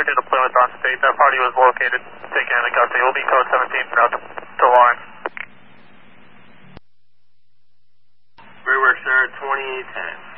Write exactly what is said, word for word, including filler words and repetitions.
to Plymouth on state. That party was located, taken into custody. Will be code seventeen throughout the, the line. Rear work, sir, twenty ten.